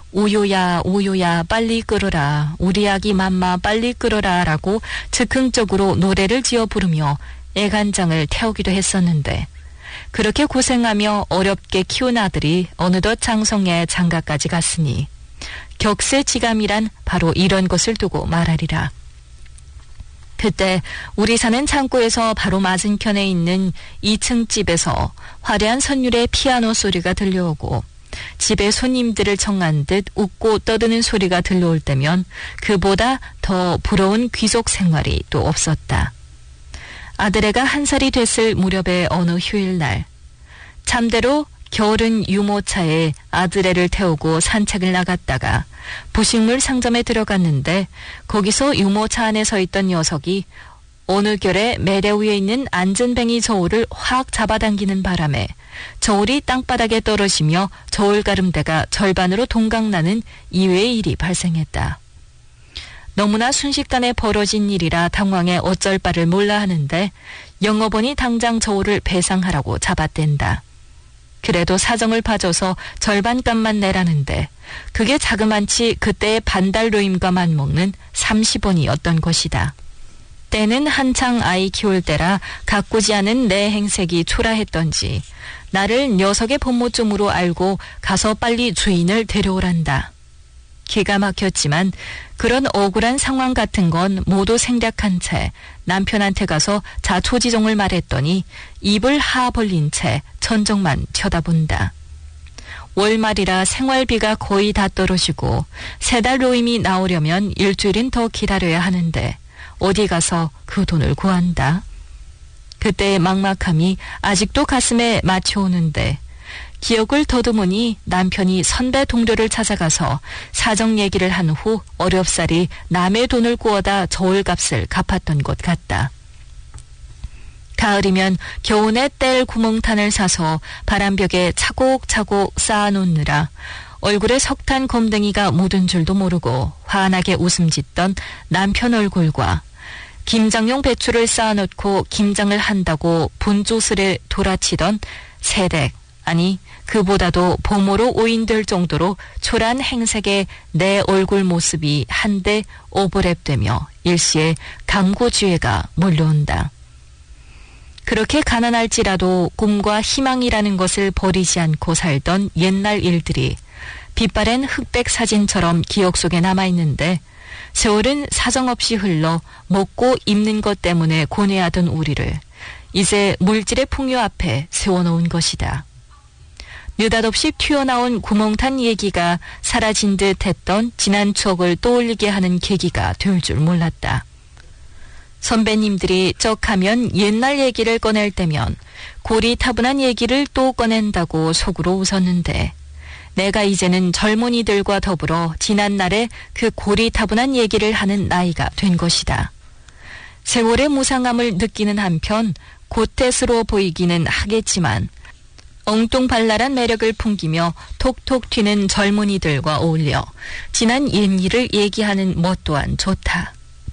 우유야 우유야 빨리 끓어라, 우리 아기 맘마 빨리 끓어라 라고 즉흥적으로 노래를 지어 부르며 애간장을 태우기도 했었는데, 그렇게 고생하며 어렵게 키운 아들이 어느덧 장성에 장가까지 갔으니 격세지감이란 바로 이런 것을 두고 말하리라. 그때 우리 사는 창고에서 바로 맞은편에 있는 2층 집에서 화려한 선율의 피아노 소리가 들려오고 집에 손님들을 청한 듯 웃고 떠드는 소리가 들려올 때면 그보다 더 부러운 귀족 생활이 또 없었다. 아들애가 1살이 됐을 무렵의 어느 휴일날, 참대로 겨울은 유모차에 아들애를 태우고 산책을 나갔다가 부식물 상점에 들어갔는데, 거기서 유모차 안에 서 있던 녀석이 어느 결에 매대 위에 있는 안전뱅이 저울을 확 잡아당기는 바람에 저울이 땅바닥에 떨어지며 저울 가름대가 절반으로 동강나는 이외의 일이 발생했다. 너무나 순식간에 벌어진 일이라 당황해 어쩔 바를 몰라 하는데, 영업원이 당장 저울을 배상하라고 잡아댄다. 그래도 사정을 봐줘서 절반값만 내라는데 그게 자그만치 그때의 반달 노임과 맞먹는 30원이었던 것이다. 때는 한창 아이 키울 때라 가꾸지 않은 내 행색이 초라했던지 나를 녀석의 본모쯤으로 알고 가서 빨리 주인을 데려오란다. 기가 막혔지만 그런 억울한 상황 같은 건 모두 생략한 채 남편한테 가서 자초지종을 말했더니 입을 하 벌린 채 천정만 쳐다본다. 월말이라 생활비가 거의 다 떨어지고 3달 노임이 나오려면 일주일은 더 기다려야 하는데 어디 가서 그 돈을 구한다. 그때의 막막함이 아직도 가슴에 맞춰오는데, 기억을 더듬으니 남편이 선배 동료를 찾아가서 사정 얘기를 한 후 어렵사리 남의 돈을 구워다 저울값을 갚았던 것 같다. 가을이면 겨우내 뗄 구멍탄을 사서 바람벽에 차곡차곡 쌓아놓느라 얼굴에 석탄 검댕이가 묻은 줄도 모르고 환하게 웃음 짓던 남편 얼굴과 김장용 배추를 쌓아놓고 김장을 한다고 분조스레 돌아치던 새댁, 아니 그보다도 보모로 오인될 정도로 초라한 행색의 내 얼굴 모습이 한데 오버랩되며 일시에 강고지회가 몰려온다. 그렇게 가난할지라도 꿈과 희망이라는 것을 버리지 않고 살던 옛날 일들이 빛바랜 흑백 사진처럼 기억 속에 남아있는데, 세월은 사정없이 흘러 먹고 입는 것 때문에 고뇌하던 우리를 이제 물질의 풍요 앞에 세워놓은 것이다. 느닷없이 튀어나온 구멍탄 얘기가 사라진 듯 했던 지난 추억을 떠올리게 하는 계기가 될 줄 몰랐다. 선배님들이 쩍하면 옛날 얘기를 꺼낼 때면 고리타분한 얘기를 또 꺼낸다고 속으로 웃었는데, 내가 이제는 젊은이들과 더불어 지난날의 그 고리타분한 얘기를 하는 나이가 된 것이다. 세월의 무상함을 느끼는 한편 고태스러워 보이기는 하겠지만 엉뚱발랄한 매력을 풍기며 톡톡 튀는 젊은이들과 어울려 지난 옛일을 얘기하는 멋 또한 좋다.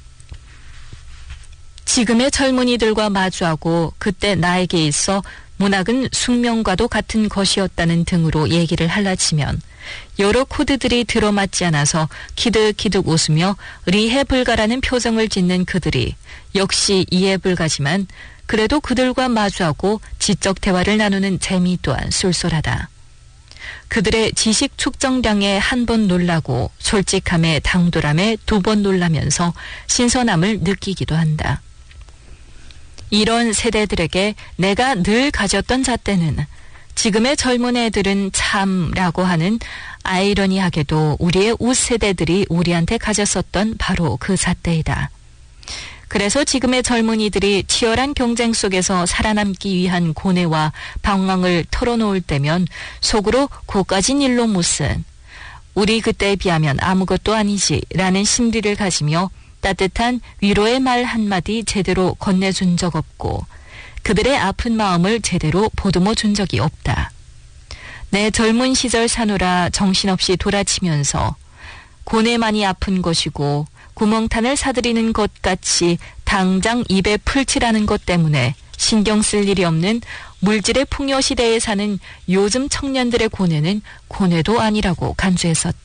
지금의 젊은이들과 마주하고 그때 나에게 있어 문학은 숙명과도 같은 것이었다는 등으로 얘기를 할라치면 여러 코드들이 들어맞지 않아서 키득키득 웃으며 리해불가라는 표정을 짓는 그들이 역시 이해불가지만 그래도 그들과 마주하고 지적 대화를 나누는 재미 또한 쏠쏠하다. 그들의 지식 축정량에 한 번 놀라고 솔직함에 당돌함에 2번 놀라면서 신선함을 느끼기도 한다. 이런 세대들에게 내가 늘 가졌던 잣대는 지금의 젊은 애들은 참라고 하는 아이러니하게도 우리의 웃세대들이 우리한테 가졌었던 바로 그 잣대이다. 그래서 지금의 젊은이들이 치열한 경쟁 속에서 살아남기 위한 고뇌와 방황을 털어놓을 때면 속으로 고까진 일로 무슨 우리 그때에 비하면 아무것도 아니지 라는 심리를 가지며 따뜻한 위로의 말 한마디 제대로 건네준 적 없고 그들의 아픈 마음을 제대로 보듬어 준 적이 없다. 내 젊은 시절 사노라 정신없이 돌아치면서 고뇌만이 아픈 것이고 구멍탄을 사들이는 것 같이 당장 입에 풀칠하는 것 때문에 신경 쓸 일이 없는 물질의 풍요 시대에 사는 요즘 청년들의 고뇌는 고뇌도 아니라고 간주했었다.